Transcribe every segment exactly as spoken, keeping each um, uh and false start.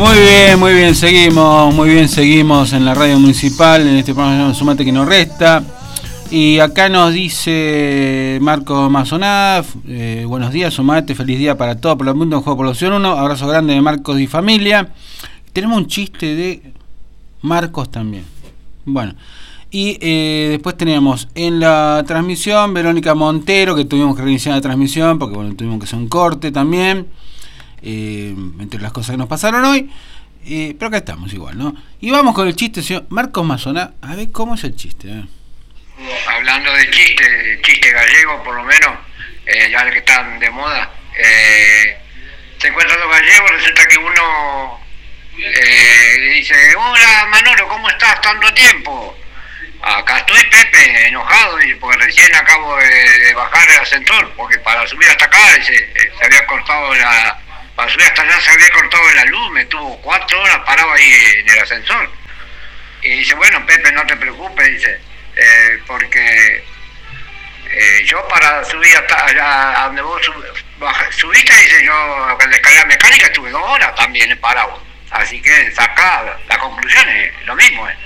Muy bien, muy bien, seguimos, muy bien, seguimos en la radio municipal, en este programa Sumate que nos resta. Y acá nos dice Marcos Mazoná, eh, buenos días, Sumate, feliz día para todos, por el mundo en Juego por la Opción uno, abrazo grande de Marcos y familia. Tenemos un chiste de Marcos también. Bueno, y eh, después tenemos en la transmisión Verónica Montero, que tuvimos que reiniciar la transmisión, porque bueno, tuvimos que hacer un corte también. Eh, entre las cosas que nos pasaron hoy, eh, pero acá estamos igual, ¿no? Y vamos con el chiste, señor Marcos Mazoná. A ver cómo es el chiste, ¿eh? Hablando de chiste, chiste gallego por lo menos, eh, ya que están de moda, eh, se encuentran los gallegos, resulta que uno eh, le dice: hola Manolo, ¿cómo estás? Tanto tiempo. Acá estoy, Pepe, enojado, porque recién acabo de, de bajar el ascensor, porque para subir hasta acá se, se había cortado la... Para subir hasta allá se había cortado la luz, me tuvo cuatro horas parado ahí en el ascensor. Y dice: bueno, Pepe, no te preocupes, dice, eh, porque eh, yo para subir hasta allá a donde vos sub, baja, subiste, dice, yo en la escalera mecánica estuve dos horas también parado. Así que saca la conclusión, es lo mismo, ¿eh?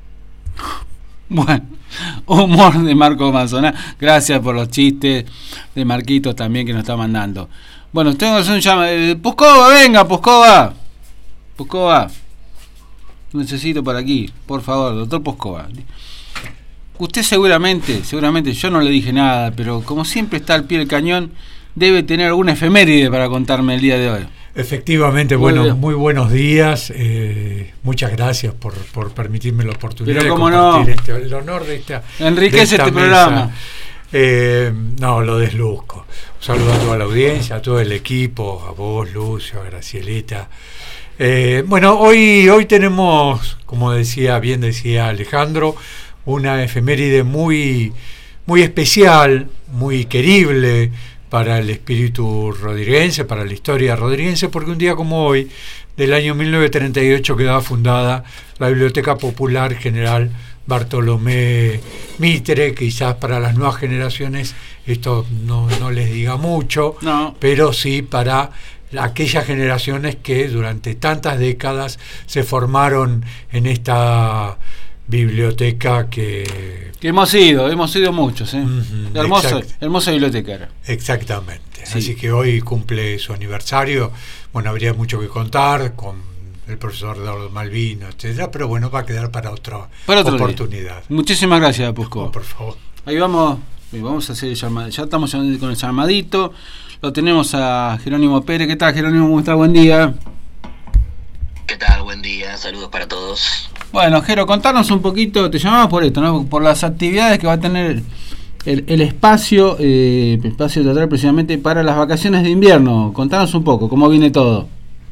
Bueno, humor de Marcos Mazoná. Gracias por los chistes de Marquitos también que nos está mandando. Bueno, tengo que hacer un llamado. Eh, Puscova, venga, Puscova. Puscova. Necesito por aquí, por favor, doctor Puscova. Usted seguramente, seguramente, yo no le dije nada, pero como siempre está al pie del cañón, debe tener alguna efeméride para contarme el día de hoy. Efectivamente, bueno, muy, muy buenos días. Eh, muchas gracias por, por permitirme la oportunidad pero de no. compartir este, el honor de esta. Enriquece de esta este mesa. programa. Eh, no, lo desluzco. Un saludo a toda la audiencia, a todo el equipo, a vos, Lucio, a Gracielita. Eh, bueno, hoy, hoy tenemos, como decía, bien decía Alejandro, una efeméride muy, muy especial, muy querible para el espíritu rodriguense, para la historia rodriguense, porque un día como hoy, del año mil novecientos treinta y ocho, quedaba fundada la Biblioteca Popular General Bartolomé Mitre. Quizás para las nuevas generaciones esto no, no les diga mucho, no. Pero sí para aquellas generaciones que durante tantas décadas se formaron en esta biblioteca que... Que hemos ido, hemos ido muchos, ¿eh? Uh-huh, hermosa, hermosa biblioteca era. Exactamente. Sí. Así que hoy cumple su aniversario. Bueno, habría mucho que contar con el profesor Eduardo Malvino, etcétera, pero bueno, va a quedar para otra para otro oportunidad. Día. Muchísimas gracias, Pusco. No, por favor. Ahí vamos, vamos a hacer el llamado. Ya estamos con el llamadito. Lo tenemos a Jerónimo Pérez. ¿Qué tal, Jerónimo? ¿Cómo está? Buen día. ¿Qué tal? Buen día. Saludos para todos. Bueno, Jero, contanos un poquito. Te llamamos por esto, ¿no? Por las actividades que va a tener el, el espacio, eh, el espacio teatral precisamente para las vacaciones de invierno. Contanos un poco, cómo viene todo.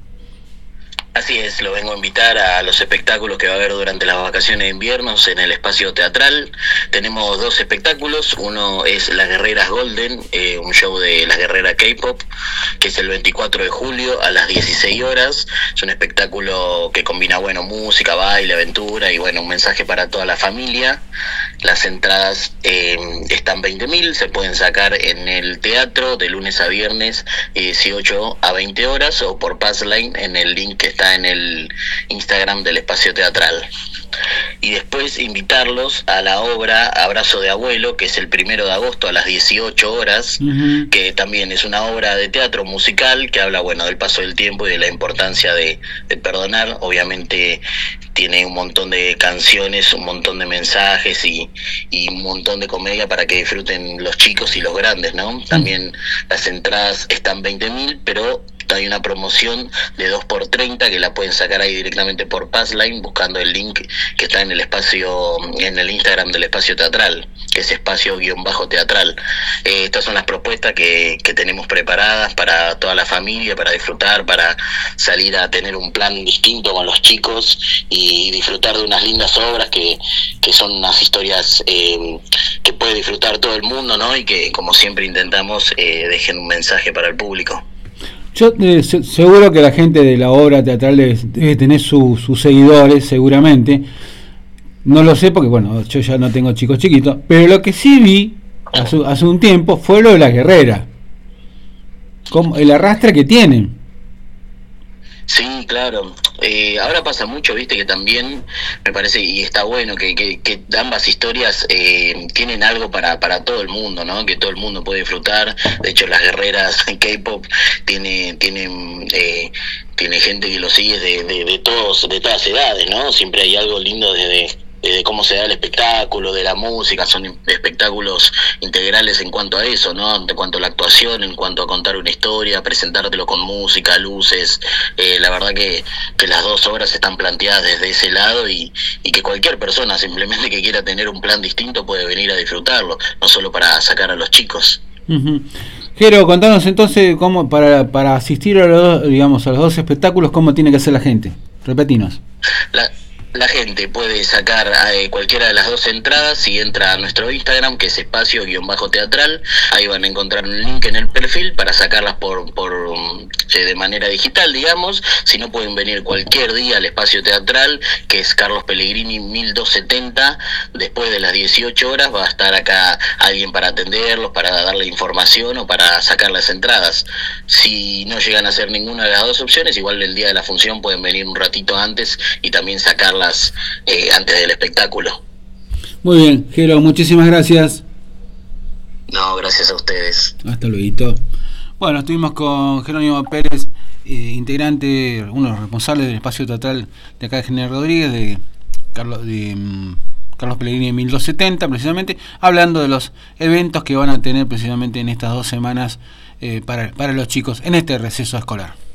Así es, lo vengo a invitar a los espectáculos que va a haber durante las vacaciones de invierno en el espacio teatral. Tenemos dos espectáculos, uno es Las Guerreras Golden, eh, un show de Las Guerreras K-Pop, que es el veinticuatro de julio a las dieciséis horas. Es un espectáculo que combina, bueno, música, baile, aventura y, bueno, un mensaje para toda la familia. Las entradas eh, están veinte mil, se pueden sacar en el teatro de lunes a viernes, de dieciocho a veinte horas, o por Passline en el link que está en el Instagram del espacio teatral. Y después invitarlos a la obra Abrazo de Abuelo, que es el primero de agosto a las dieciocho horas, uh-huh. que también es una obra de teatro musical que habla, bueno, del paso del tiempo y de la importancia de, de perdonar. Obviamente tiene un montón de canciones, un montón de mensajes y, y un montón de comedia para que disfruten los chicos y los grandes, ¿no? También las entradas están veinte mil, pero hay una promoción de dos por treinta que la pueden sacar ahí directamente por Passline buscando el link que está en el espacio, en el Instagram del espacio teatral, que es espacio guión bajo teatral. Eh, estas son las propuestas que, que tenemos preparadas para toda la familia, para disfrutar, para salir a tener un plan distinto con los chicos y disfrutar de unas lindas obras que, que son unas historias eh, que puede disfrutar todo el mundo, ¿no? Y que, como siempre, intentamos eh, dejen un mensaje para el público. Yo eh, se, seguro que la gente de la obra teatral debe, debe tener su, sus seguidores, seguramente. No lo sé porque, bueno, yo ya no tengo chicos chiquitos, pero lo que sí vi hace, hace un tiempo fue lo de la guerrera, como el arrastre que tienen. Sí, claro. Eh, ahora pasa mucho, viste, que también me parece, y está bueno, que, que, que ambas historias eh, tienen algo para, para todo el mundo, ¿no? Que todo el mundo puede disfrutar. De hecho, las guerreras K-pop tiene, tienen, eh, tiene gente que lo sigue de, de, de todos, de todas edades, ¿no? Siempre hay algo lindo desde de cómo se da el espectáculo, de la música, son espectáculos integrales en cuanto a eso, ¿no? En cuanto a la actuación, en cuanto a contar una historia, presentártelo con música, luces, eh, la verdad que, que las dos obras están planteadas desde ese lado y, y que cualquier persona simplemente que quiera tener un plan distinto puede venir a disfrutarlo, no solo para sacar a los chicos. Uh-huh. Jero, contanos entonces cómo para, para asistir a los dos, digamos, a los dos espectáculos, cómo tiene que hacer la gente. Repetinos. La La gente puede sacar eh, cualquiera de las dos entradas si entra a nuestro Instagram, que es espacio-teatral. Ahí van a encontrar un link en el perfil para sacarlas por, por eh, de manera digital, digamos. Si no, pueden venir cualquier día al espacio teatral, que es Carlos Pellegrini mil doscientos setenta. Después de las dieciocho horas va a estar acá alguien para atenderlos, para darle información o para sacar las entradas. Si no llegan a hacer ninguna de las dos opciones, igual el día de la función pueden venir un ratito antes y también sacarlas Eh, antes del espectáculo. Muy bien, Jero, muchísimas gracias. No, gracias a ustedes. Hasta luego. Bueno, estuvimos con Jerónimo Pérez, eh, integrante, uno de los responsables del espacio teatral de acá de General Rodríguez, de Carlos, de um, Carlos Pellegrini mil doscientos setenta, precisamente, hablando de los eventos que van a tener precisamente en estas dos semanas eh, para, para los chicos en este receso escolar.